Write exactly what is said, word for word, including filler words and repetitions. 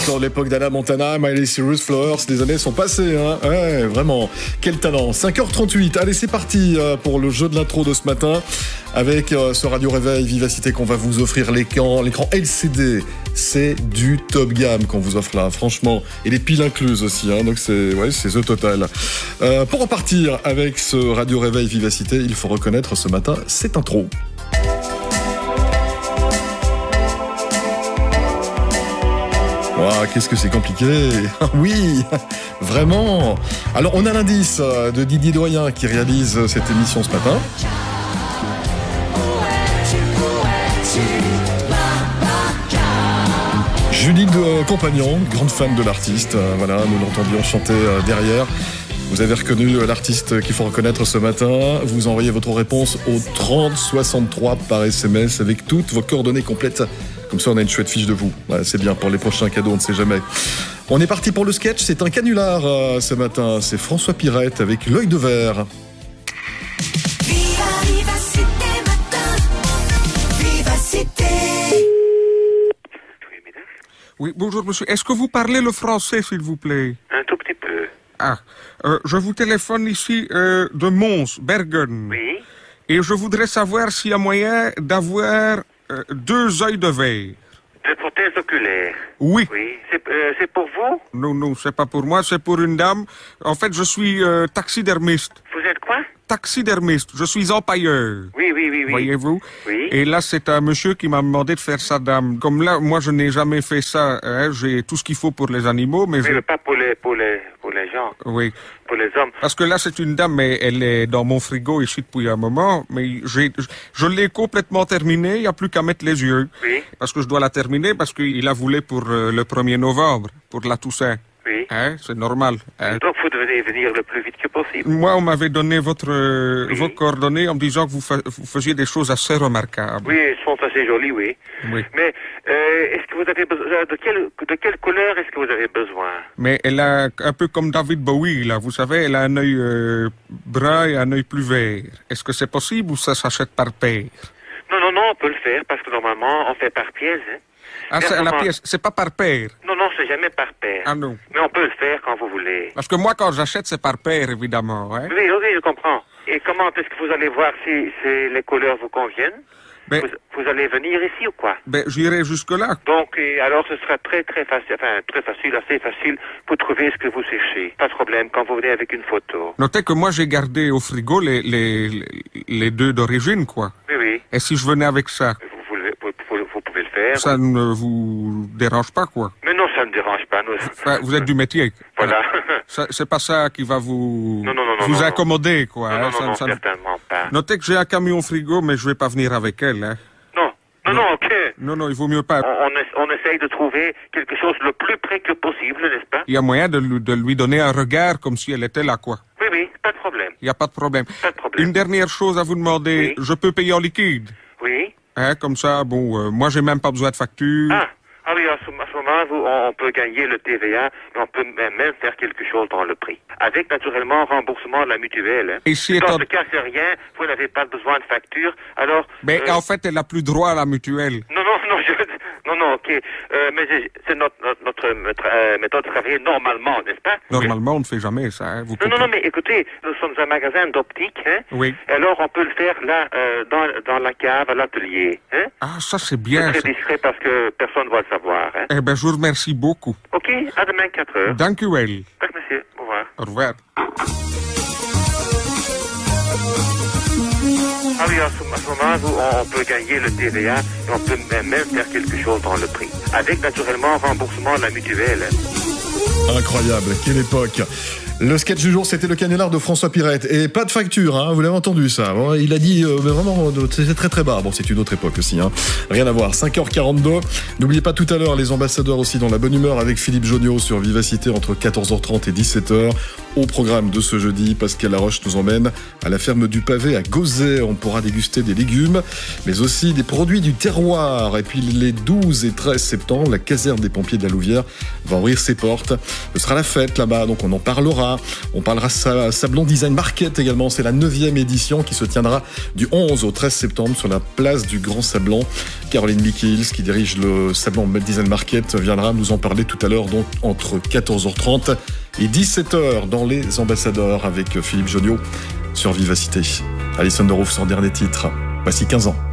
encore de l'époque d'Anna Montana, Miley Cyrus, Flowers, des années sont passées, hein. Ouais, vraiment, quel talent. cinq heures trente-huit, allez c'est parti pour le jeu de l'intro de ce matin, avec ce Radio Réveil Vivacité qu'on va vous offrir, l'écran, l'écran L C D, c'est du top gamme qu'on vous offre là, franchement, et les piles incluses aussi, hein, donc c'est, ouais, c'est The Total. Euh, pour repartir avec ce Radio Réveil Vivacité, il faut reconnaître ce matin cette intro. Wow, qu'est-ce que c'est compliqué. Oui, vraiment. Alors, on a l'indice de Didier Doyen qui réalise cette émission ce matin. Julie de Compagnon, grande fan de l'artiste. Voilà, nous l'entendions chanter derrière. Vous avez reconnu l'artiste qu'il faut reconnaître ce matin. Vous envoyez votre réponse au trente soixante-trois par S M S avec toutes vos coordonnées complètes. Comme ça, on a une chouette fiche de vous. Ouais, c'est bien pour les prochains cadeaux, on ne sait jamais. On est parti pour le sketch. C'est un canular euh, ce matin. C'est François Pirette avec l'œil de verre. Viva, Vivacité matin. Vivacité. Oui, bonjour monsieur. Est-ce que vous parlez le français, s'il vous plaît? Un tout petit peu. Ah, euh, je vous téléphone ici euh, de Mons, Bergen. Oui. Et je voudrais savoir s'il y a moyen d'avoir euh, deux œils de verre. De prothèse oculaire. Oui. Oui. C'est, euh, c'est pour vous? Non, non, c'est pas pour moi, c'est pour une dame. En fait, je suis euh, taxidermiste. Vous êtes quoi? Taxidermiste, je suis empailleur. Oui, oui, oui, oui. Voyez-vous? Oui. Et là, c'est un monsieur qui m'a demandé de faire sa dame. Comme là, moi, je n'ai jamais fait ça. Hein, j'ai tout ce qu'il faut pour les animaux, mais Oui, je... mais pas pour les, pour les, pour les gens. Oui. Pour les hommes. Parce que là, c'est une dame, mais elle est dans mon frigo ici depuis un moment. Mais j'ai, je l'ai complètement terminée. Il n'y a plus qu'à mettre les yeux. Oui. Parce que je dois la terminer parce qu'il a voulu pour euh, le premier novembre, pour la Toussaint. Oui. Hein, c'est normal. Hein. Donc vous devez venir le plus vite que possible. Moi, on m'avait donné votre, euh, Oui. vos coordonnées en me disant que vous, fa- vous faisiez des choses assez remarquables. Oui, elles sont assez jolies, oui. Oui. Mais euh, est-ce que vous avez besoin de quelle de quelle couleur est-ce que vous avez besoin? Mais elle a un peu comme David Bowie, là. Vous savez, elle a un œil euh, brun et un œil plus vert. Est-ce que c'est possible ou ça s'achète par paire? Non, non, non, on peut le faire parce que normalement on fait par pièce. Hein. Ah, c'est, la Vraiment. pièce, c'est pas par paire. Non, non, c'est jamais par paire. Ah non. Mais on peut le faire quand vous voulez. Parce que moi, quand j'achète, c'est par paire, évidemment. Hein? Oui, oui, je comprends. Et comment est-ce que vous allez voir si, si les couleurs vous conviennent? Ben, Vous, vous allez venir ici ou quoi? ben, j'irai jusque-là. Donc, et alors ce sera très très facile, enfin très facile, assez facile pour trouver ce que vous cherchez. Pas de problème quand vous venez avec une photo. Notez que moi, j'ai gardé au frigo les, les, les deux d'origine, quoi. Oui, oui, Et si je venais avec ça, vous, vous, le- vous, vous- vous pouvez le faire. ça ne vous dérange pas, quoi? Mais non, ça ne dérange pas. Nous. Enfin, vous êtes du métier. Voilà. Ça, c'est pas ça qui va vous, Non, non, non, non, vous non, non. accommoder, quoi. non, hein. non, Ça- non, non, ça- certainement pas. Notez que j'ai un camion frigo, mais je vais pas venir avec elle. Hein. Non, non, non, ok. Non, non, il vaut mieux pas. On, on, ess- on essaye de trouver quelque chose le plus près que possible, n'est-ce pas? Il y a moyen de, lui- de lui donner un regard comme si elle était là, quoi. Oui, oui, pas de problème. Il n'y a pas de problème. Pas de problème. Une dernière chose à vous demander. Oui. Je peux payer en liquide. Oui. Hein, comme ça, bon, euh, moi, j'ai même pas besoin de facture. Ah, ah oui, à ce, à ce moment, vous, on, on peut gagner le T V A et on peut même même faire quelque chose dans le prix. Avec, naturellement, remboursement de la mutuelle. Hein. Et si Dans étant- ce cas, c'est rien, vous n'avez pas besoin de facture, alors... Mais euh, en fait, elle a plus droit à la mutuelle. Non, non, non, je... Non, non, ok. Euh, mais c'est- c'est notre, notre, notre euh, méthode de travailler normalement, n'est-ce pas? Normalement, on ne fait jamais ça. Hein, vous Non, non, non, comprenez. mais écoutez, nous sommes un magasin d'optique, hein? Oui. Alors, on peut le faire là, euh, dans, dans la cave, à l'atelier, hein? Ah, ça, c'est C'est bien. très ça. discret parce que personne ne va le savoir, hein? Eh ben, je vous remercie beaucoup. Ok, à demain, quatre heures. Dank u wel. Dag, monsieur. Au revoir. Au revoir. Ah oui, à ce, à ce moment, vous, on, on peut gagner le T V A et on peut même même faire quelque chose dans le prix. Avec, naturellement, remboursement de la mutuelle. Incroyable, quelle époque. Le sketch du jour, c'était le canular de François Pirette. Et pas de facture, hein, vous l'avez entendu ça. Bon, il a dit, euh, mais vraiment, euh, c'est très très bas. Bon, c'est une autre époque aussi, hein. Rien à voir. cinq heures quarante-deux. N'oubliez pas tout à l'heure les ambassadeurs aussi dans la bonne humeur avec Philippe Joniot sur Vivacité entre quatorze heures trente et dix-sept heures. Au programme de ce jeudi, Pascal Laroche nous emmène à la ferme du Pavé à Gauzet. On pourra déguster des légumes, mais aussi des produits du terroir. Et puis les douze et treize septembre, la caserne des pompiers de la Louvière va ouvrir ses portes. Ce sera la fête là-bas, donc on en parlera. viendra. On parlera sa- Sablon Design Market également. C'est la neuvième édition qui se tiendra du onze au treize septembre sur la place du Grand Sablon. Caroline Mikils, qui dirige le Sablon Design Market, viendra nous en parler tout à l'heure, donc entre quatorze heures trente et dix-sept heures dans Les Ambassadeurs avec Philippe Joniot sur Vivacité. Alison Derouf, son dernier titre. Voici quinze ans.